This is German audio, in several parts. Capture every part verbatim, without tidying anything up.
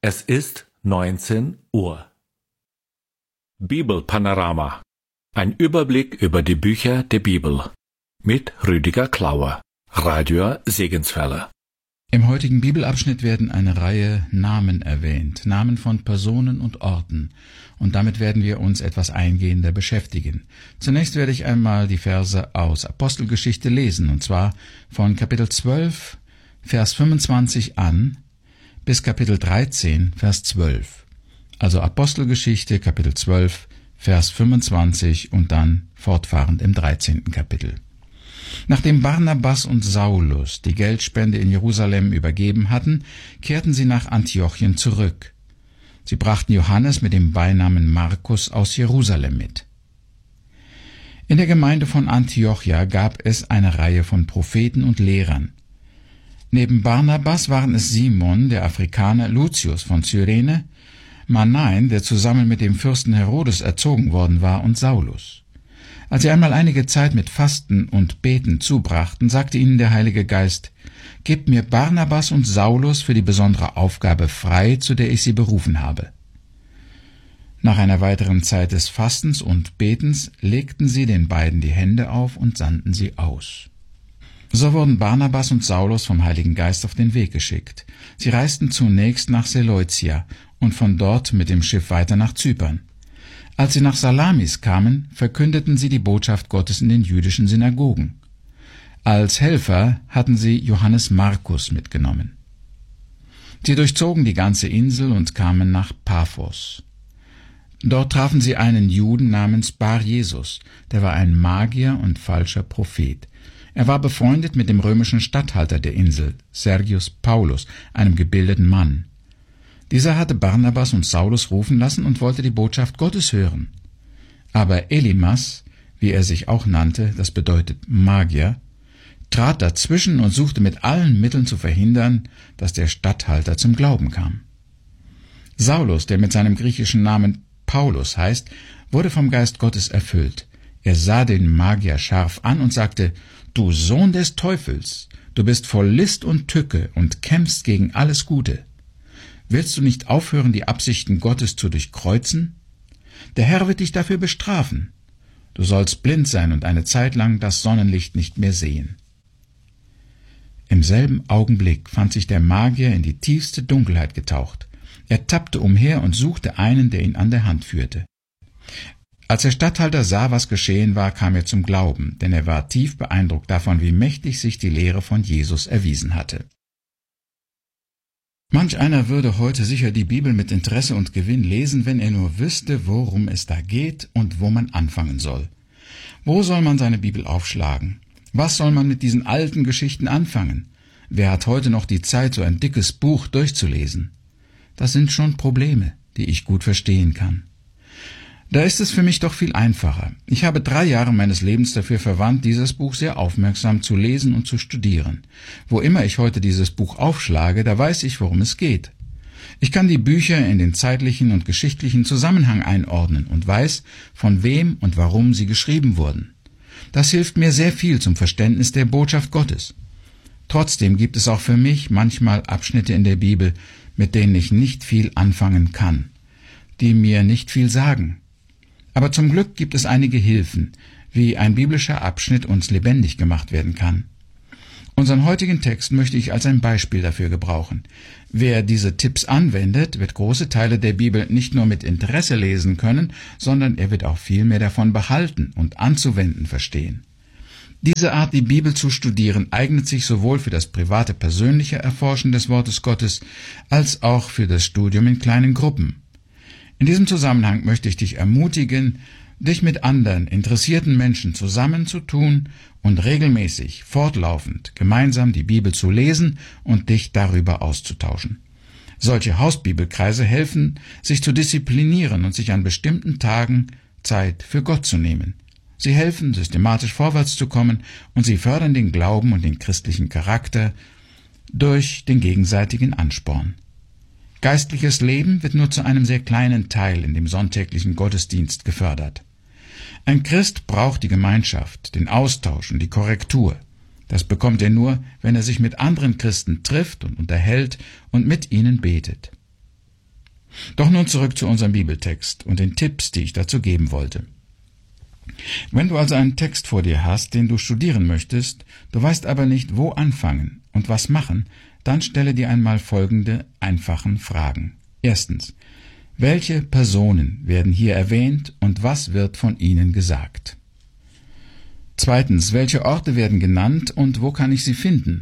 Es ist neunzehn Uhr. Bibelpanorama. Ein Überblick über die Bücher der Bibel. Mit Rüdiger Klauer. Radio Segenswelle. Im heutigen Bibelabschnitt werden eine Reihe Namen erwähnt, Namen von Personen und Orten. Und damit werden wir uns etwas eingehender beschäftigen. Zunächst werde ich einmal die Verse aus Apostelgeschichte lesen, und zwar von Kapitel zwölf, Vers fünfundzwanzig an, bis Kapitel dreizehn, Vers zwölf. Also Apostelgeschichte, Kapitel zwölf, Vers fünfundzwanzig und dann fortfahrend im dreizehnten Kapitel. Nachdem Barnabas und Saulus die Geldspende in Jerusalem übergeben hatten, kehrten sie nach Antiochien zurück. Sie brachten Johannes mit dem Beinamen Markus aus Jerusalem mit. In der Gemeinde von Antiochia gab es eine Reihe von Propheten und Lehrern. Neben Barnabas waren es Simon, der Afrikaner, Lucius von Cyrene, Manaen, der zusammen mit dem Fürsten Herodes erzogen worden war, und Saulus. Als sie einmal einige Zeit mit Fasten und Beten zubrachten, sagte ihnen der Heilige Geist: »Gebt mir Barnabas und Saulus für die besondere Aufgabe frei, zu der ich sie berufen habe.« Nach einer weiteren Zeit des Fastens und Betens legten sie den beiden die Hände auf und sandten sie aus. So wurden Barnabas und Saulus vom Heiligen Geist auf den Weg geschickt. Sie reisten zunächst nach Seleucia und von dort mit dem Schiff weiter nach Zypern. Als sie nach Salamis kamen, verkündeten sie die Botschaft Gottes in den jüdischen Synagogen. Als Helfer hatten sie Johannes Markus mitgenommen. Sie durchzogen die ganze Insel und kamen nach Paphos. Dort trafen sie einen Juden namens Bar Jesus, der war ein Magier und falscher Prophet. Er war befreundet mit dem römischen Statthalter der Insel, Sergius Paulus, einem gebildeten Mann. Dieser hatte Barnabas und Saulus rufen lassen und wollte die Botschaft Gottes hören. Aber Elimas, wie er sich auch nannte, das bedeutet Magier, trat dazwischen und suchte mit allen Mitteln zu verhindern, dass der Statthalter zum Glauben kam. Saulus, der mit seinem griechischen Namen Paulus heißt, wurde vom Geist Gottes erfüllt. Er sah den Magier scharf an und sagte: »Du Sohn des Teufels, du bist voll List und Tücke und kämpfst gegen alles Gute. Willst du nicht aufhören, die Absichten Gottes zu durchkreuzen? Der Herr wird dich dafür bestrafen. Du sollst blind sein und eine Zeit lang das Sonnenlicht nicht mehr sehen.« Im selben Augenblick fand sich der Magier in die tiefste Dunkelheit getaucht. Er tappte umher und suchte einen, der ihn an der Hand führte. Als der Statthalter sah, was geschehen war, kam er zum Glauben, denn er war tief beeindruckt davon, wie mächtig sich die Lehre von Jesus erwiesen hatte. Manch einer würde heute sicher die Bibel mit Interesse und Gewinn lesen, wenn er nur wüsste, worum es da geht und wo man anfangen soll. Wo soll man seine Bibel aufschlagen? Was soll man mit diesen alten Geschichten anfangen? Wer hat heute noch die Zeit, so ein dickes Buch durchzulesen? Das sind schon Probleme, die ich gut verstehen kann. Da ist es für mich doch viel einfacher. Ich habe drei Jahre meines Lebens dafür verwandt, dieses Buch sehr aufmerksam zu lesen und zu studieren. Wo immer ich heute dieses Buch aufschlage, da weiß ich, worum es geht. Ich kann die Bücher in den zeitlichen und geschichtlichen Zusammenhang einordnen und weiß, von wem und warum sie geschrieben wurden. Das hilft mir sehr viel zum Verständnis der Botschaft Gottes. Trotzdem gibt es auch für mich manchmal Abschnitte in der Bibel, mit denen ich nicht viel anfangen kann, die mir nicht viel sagen. Aber zum Glück gibt es einige Hilfen, wie ein biblischer Abschnitt uns lebendig gemacht werden kann. Unseren heutigen Text möchte ich als ein Beispiel dafür gebrauchen. Wer diese Tipps anwendet, wird große Teile der Bibel nicht nur mit Interesse lesen können, sondern er wird auch viel mehr davon behalten und anzuwenden verstehen. Diese Art, die Bibel zu studieren, eignet sich sowohl für das private, persönliche Erforschen des Wortes Gottes als auch für das Studium in kleinen Gruppen. In diesem Zusammenhang möchte ich dich ermutigen, dich mit anderen interessierten Menschen zusammenzutun und regelmäßig, fortlaufend, gemeinsam die Bibel zu lesen und dich darüber auszutauschen. Solche Hausbibelkreise helfen, sich zu disziplinieren und sich an bestimmten Tagen Zeit für Gott zu nehmen. Sie helfen, systematisch vorwärts zu kommen, und sie fördern den Glauben und den christlichen Charakter durch den gegenseitigen Ansporn. Geistliches Leben wird nur zu einem sehr kleinen Teil in dem sonntäglichen Gottesdienst gefördert. Ein Christ braucht die Gemeinschaft, den Austausch und die Korrektur. Das bekommt er nur, wenn er sich mit anderen Christen trifft und unterhält und mit ihnen betet. Doch nun zurück zu unserem Bibeltext und den Tipps, die ich dazu geben wollte. Wenn du also einen Text vor dir hast, den du studieren möchtest, du weißt aber nicht, wo anfangen und was machen, dann stelle dir einmal folgende einfachen Fragen. Erstens: Welche Personen werden hier erwähnt und was wird von ihnen gesagt? Zweitens: Welche Orte werden genannt und wo kann ich sie finden?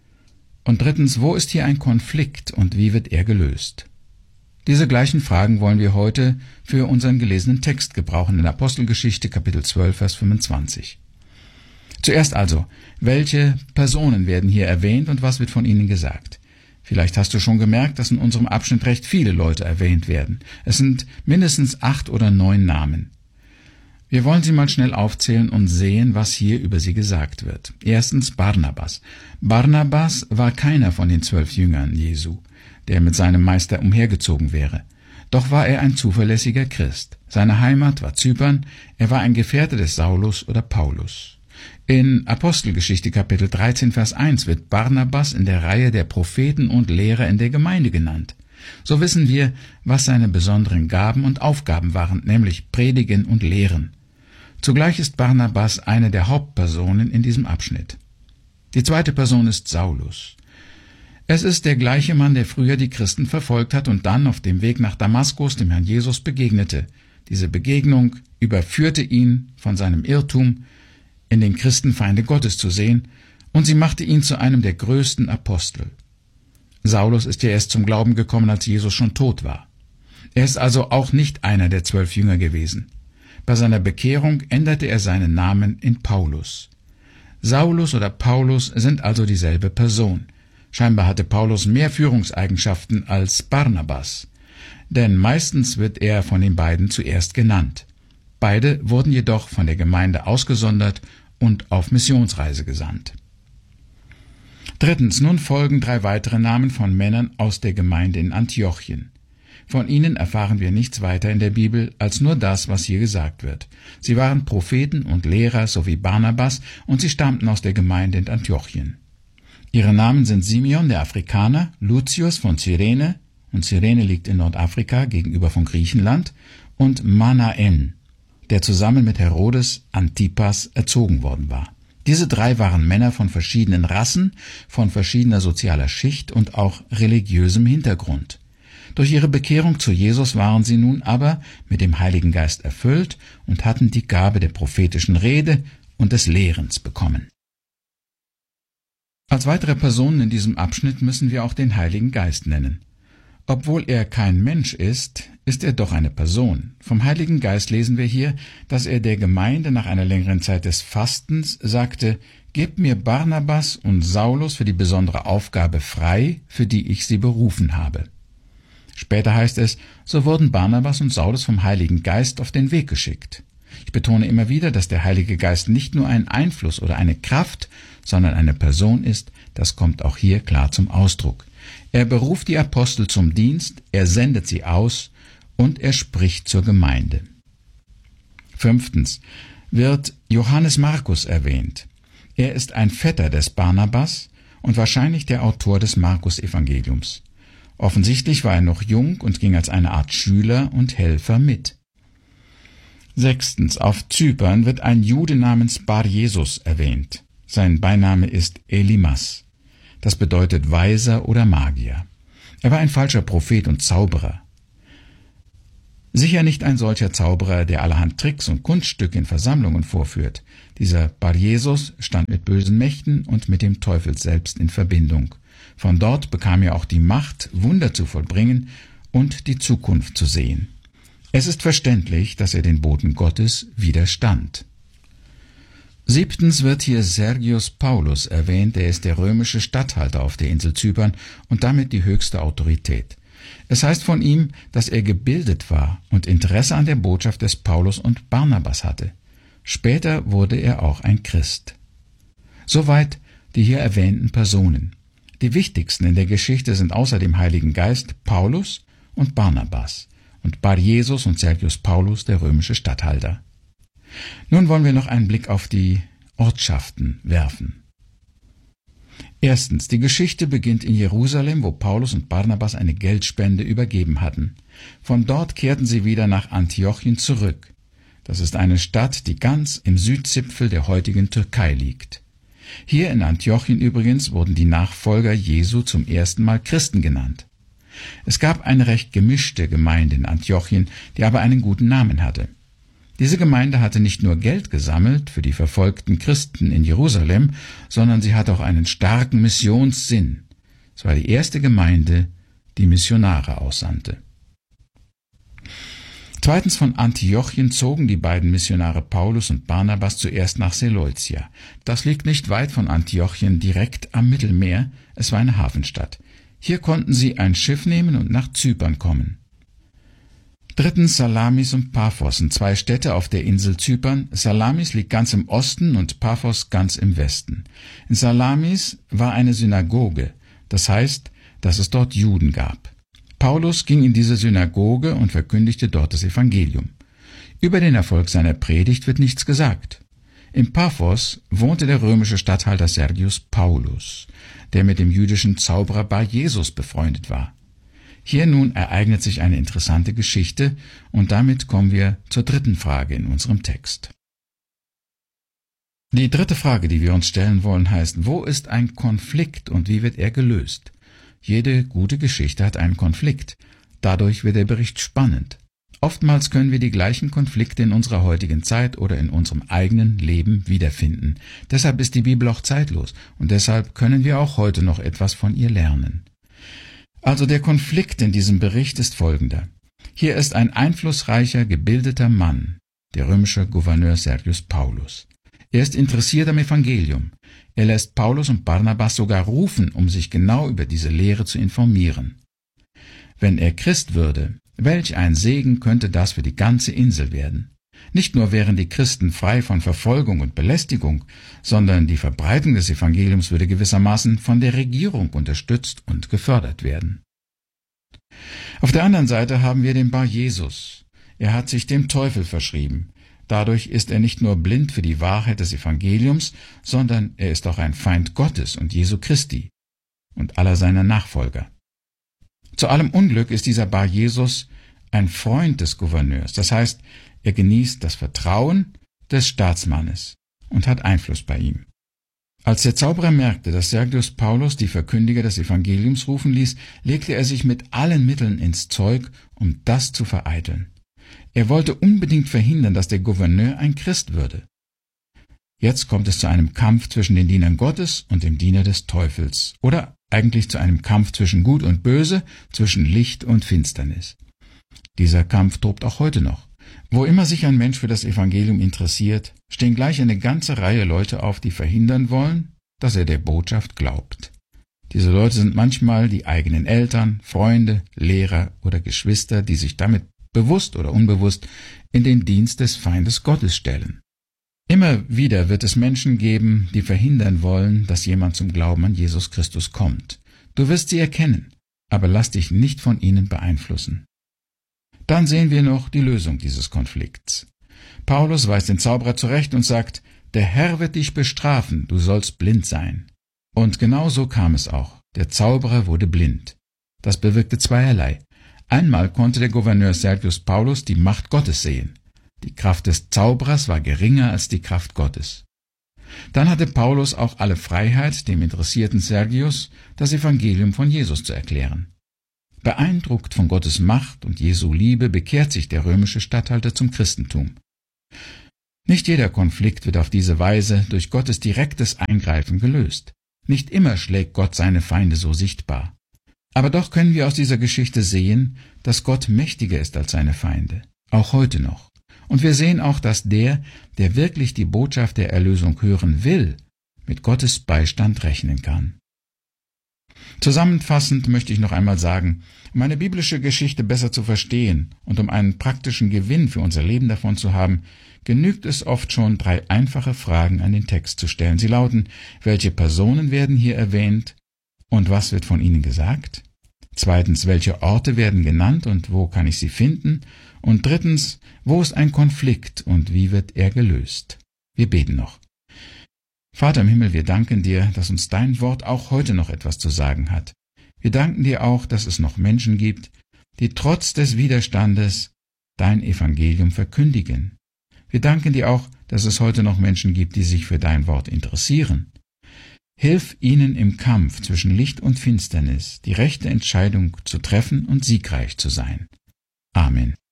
Und drittens: Wo ist hier ein Konflikt und wie wird er gelöst? Diese gleichen Fragen wollen wir heute für unseren gelesenen Text gebrauchen in Apostelgeschichte Kapitel zwölf, Vers fünfundzwanzig. Zuerst also: Welche Personen werden hier erwähnt und was wird von ihnen gesagt? Vielleicht hast du schon gemerkt, dass in unserem Abschnitt recht viele Leute erwähnt werden. Es sind mindestens acht oder neun Namen. Wir wollen sie mal schnell aufzählen und sehen, was hier über sie gesagt wird. Erstens Barnabas. Barnabas war keiner von den zwölf Jüngern Jesu, der mit seinem Meister umhergezogen wäre. Doch war er ein zuverlässiger Christ. Seine Heimat war Zypern, er war ein Gefährte des Saulus oder Paulus. In Apostelgeschichte Kapitel dreizehn, Vers eins wird Barnabas in der Reihe der Propheten und Lehrer in der Gemeinde genannt. So wissen wir, was seine besonderen Gaben und Aufgaben waren, nämlich Predigen und Lehren. Zugleich ist Barnabas eine der Hauptpersonen in diesem Abschnitt. Die zweite Person ist Saulus. Es ist der gleiche Mann, der früher die Christen verfolgt hat und dann auf dem Weg nach Damaskus dem Herrn Jesus begegnete. Diese Begegnung überführte ihn von seinem Irrtum, in den Christen Feinde Gottes zu sehen, und sie machte ihn zu einem der größten Apostel. Saulus ist ja erst zum Glauben gekommen, als Jesus schon tot war. Er ist also auch nicht einer der zwölf Jünger gewesen. Bei seiner Bekehrung änderte er seinen Namen in Paulus. Saulus oder Paulus sind also dieselbe Person. Scheinbar hatte Paulus mehr Führungseigenschaften als Barnabas, denn meistens wird er von den beiden zuerst genannt. Beide wurden jedoch von der Gemeinde ausgesondert und auf Missionsreise gesandt. Drittens, nun folgen drei weitere Namen von Männern aus der Gemeinde in Antiochien. Von ihnen erfahren wir nichts weiter in der Bibel als nur das, was hier gesagt wird. Sie waren Propheten und Lehrer, so wie Barnabas, und sie stammten aus der Gemeinde in Antiochien. Ihre Namen sind Simeon, der Afrikaner, Lucius von Cyrene, und Cyrene liegt in Nordafrika gegenüber von Griechenland, und Manaen, der zusammen mit Herodes Antipas erzogen worden war. Diese drei waren Männer von verschiedenen Rassen, von verschiedener sozialer Schicht und auch religiösem Hintergrund. Durch ihre Bekehrung zu Jesus waren sie nun aber mit dem Heiligen Geist erfüllt und hatten die Gabe der prophetischen Rede und des Lehrens bekommen. Als weitere Personen in diesem Abschnitt müssen wir auch den Heiligen Geist nennen. Obwohl er kein Mensch ist, ist er doch eine Person. Vom Heiligen Geist lesen wir hier, dass er der Gemeinde nach einer längeren Zeit des Fastens sagte: Gebt mir Barnabas und Saulus für die besondere Aufgabe frei, für die ich sie berufen habe. Später heißt es, so wurden Barnabas und Saulus vom Heiligen Geist auf den Weg geschickt. Ich betone immer wieder, dass der Heilige Geist nicht nur ein Einfluss oder eine Kraft, sondern eine Person ist. Das kommt auch hier klar zum Ausdruck. Er beruft die Apostel zum Dienst, er sendet sie aus und er spricht zur Gemeinde. Fünftens wird Johannes Markus erwähnt. Er ist ein Vetter des Barnabas und wahrscheinlich der Autor des Markus-Evangeliums. Offensichtlich war er noch jung und ging als eine Art Schüler und Helfer mit. Sechstens, auf Zypern wird ein Jude namens Bar Jesus erwähnt. Sein Beiname ist Elimas. Das bedeutet Weiser oder Magier. Er war ein falscher Prophet und Zauberer. Sicher nicht ein solcher Zauberer, der allerhand Tricks und Kunststücke in Versammlungen vorführt. Dieser Bar Jesus stand mit bösen Mächten und mit dem Teufel selbst in Verbindung. Von dort bekam er auch die Macht, Wunder zu vollbringen und die Zukunft zu sehen. Es ist verständlich, dass er den Boten Gottes widerstand. Siebtens wird hier Sergius Paulus erwähnt, er ist der römische Statthalter auf der Insel Zypern und damit die höchste Autorität. Es heißt von ihm, dass er gebildet war und Interesse an der Botschaft des Paulus und Barnabas hatte. Später wurde er auch ein Christ. Soweit die hier erwähnten Personen. Die wichtigsten in der Geschichte sind außer dem Heiligen Geist Paulus und Barnabas und Bar Jesus und Sergius Paulus, der römische Statthalter. Nun wollen wir noch einen Blick auf die Ortschaften werfen. Erstens, die Geschichte beginnt in Jerusalem, wo Paulus und Barnabas eine Geldspende übergeben hatten. Von dort kehrten sie wieder nach Antiochien zurück. Das ist eine Stadt, die ganz im Südzipfel der heutigen Türkei liegt. Hier in Antiochien übrigens wurden die Nachfolger Jesu zum ersten Mal Christen genannt. Es gab eine recht gemischte Gemeinde in Antiochien, die aber einen guten Namen hatte. Diese Gemeinde hatte nicht nur Geld gesammelt für die verfolgten Christen in Jerusalem, sondern sie hatte auch einen starken Missionssinn. Es war die erste Gemeinde, die Missionare aussandte. Zweitens, von Antiochien zogen die beiden Missionare Paulus und Barnabas zuerst nach Seleucia. Das liegt nicht weit von Antiochien, direkt am Mittelmeer. Es war eine Hafenstadt. Hier konnten sie ein Schiff nehmen und nach Zypern kommen. Drittens, Salamis und Paphos sind zwei Städte auf der Insel Zypern. Salamis liegt ganz im Osten und Paphos ganz im Westen. In Salamis war eine Synagoge, das heißt, dass es dort Juden gab. Paulus ging in diese Synagoge und verkündigte dort das Evangelium. Über den Erfolg seiner Predigt wird nichts gesagt. In Paphos wohnte der römische Statthalter Sergius Paulus, der mit dem jüdischen Zauberer Bar Jesus befreundet war. Hier nun ereignet sich eine interessante Geschichte, und damit kommen wir zur dritten Frage in unserem Text. Die dritte Frage, die wir uns stellen wollen, heißt: Wo ist ein Konflikt und wie wird er gelöst? Jede gute Geschichte hat einen Konflikt. Dadurch wird der Bericht spannend. Oftmals können wir die gleichen Konflikte in unserer heutigen Zeit oder in unserem eigenen Leben wiederfinden. Deshalb ist die Bibel auch zeitlos und deshalb können wir auch heute noch etwas von ihr lernen. Also der Konflikt in diesem Bericht ist folgender. Hier ist ein einflussreicher, gebildeter Mann, der römische Gouverneur Sergius Paulus. Er ist interessiert am Evangelium. Er lässt Paulus und Barnabas sogar rufen, um sich genau über diese Lehre zu informieren. Wenn er Christ würde, welch ein Segen könnte das für die ganze Insel werden. Nicht nur wären die Christen frei von Verfolgung und Belästigung, sondern die Verbreitung des Evangeliums würde gewissermaßen von der Regierung unterstützt und gefördert werden. Auf der anderen Seite haben wir den Bar Jesus. Er hat sich dem Teufel verschrieben. Dadurch ist er nicht nur blind für die Wahrheit des Evangeliums, sondern er ist auch ein Feind Gottes und Jesu Christi und aller seiner Nachfolger. Zu allem Unglück ist dieser Bar Jesus ein Freund des Gouverneurs, das heißt, er genießt das Vertrauen des Staatsmannes und hat Einfluss bei ihm. Als der Zauberer merkte, dass Sergius Paulus die Verkündiger des Evangeliums rufen ließ, legte er sich mit allen Mitteln ins Zeug, um das zu vereiteln. Er wollte unbedingt verhindern, dass der Gouverneur ein Christ würde. Jetzt kommt es zu einem Kampf zwischen den Dienern Gottes und dem Diener des Teufels, oder eigentlich zu einem Kampf zwischen Gut und Böse, zwischen Licht und Finsternis. Dieser Kampf tobt auch heute noch. Wo immer sich ein Mensch für das Evangelium interessiert, stehen gleich eine ganze Reihe Leute auf, die verhindern wollen, dass er der Botschaft glaubt. Diese Leute sind manchmal die eigenen Eltern, Freunde, Lehrer oder Geschwister, die sich damit bewusst oder unbewusst in den Dienst des Feindes Gottes stellen. Immer wieder wird es Menschen geben, die verhindern wollen, dass jemand zum Glauben an Jesus Christus kommt. Du wirst sie erkennen, aber lass dich nicht von ihnen beeinflussen. Dann sehen wir noch die Lösung dieses Konflikts. Paulus weist den Zauberer zurecht und sagt: Der Herr wird dich bestrafen, du sollst blind sein. Und genau so kam es auch. Der Zauberer wurde blind. Das bewirkte zweierlei. Einmal konnte der Gouverneur Sergius Paulus die Macht Gottes sehen. Die Kraft des Zauberers war geringer als die Kraft Gottes. Dann hatte Paulus auch alle Freiheit, dem interessierten Sergius das Evangelium von Jesus zu erklären. Beeindruckt von Gottes Macht und Jesu Liebe bekehrt sich der römische Statthalter zum Christentum. Nicht jeder Konflikt wird auf diese Weise durch Gottes direktes Eingreifen gelöst. Nicht immer schlägt Gott seine Feinde so sichtbar. Aber doch können wir aus dieser Geschichte sehen, dass Gott mächtiger ist als seine Feinde, auch heute noch. Und wir sehen auch, dass der, der wirklich die Botschaft der Erlösung hören will, mit Gottes Beistand rechnen kann. Zusammenfassend möchte ich noch einmal sagen, um eine biblische Geschichte besser zu verstehen und um einen praktischen Gewinn für unser Leben davon zu haben, genügt es oft schon, drei einfache Fragen an den Text zu stellen. Sie lauten: Welche Personen werden hier erwähnt und was wird von ihnen gesagt? Zweitens, welche Orte werden genannt und wo kann ich sie finden? Und drittens, wo ist ein Konflikt und wie wird er gelöst? Wir beten noch. Vater im Himmel, wir danken dir, dass uns dein Wort auch heute noch etwas zu sagen hat. Wir danken dir auch, dass es noch Menschen gibt, die trotz des Widerstandes dein Evangelium verkündigen. Wir danken dir auch, dass es heute noch Menschen gibt, die sich für dein Wort interessieren. Hilf ihnen im Kampf zwischen Licht und Finsternis, die rechte Entscheidung zu treffen und siegreich zu sein. Amen.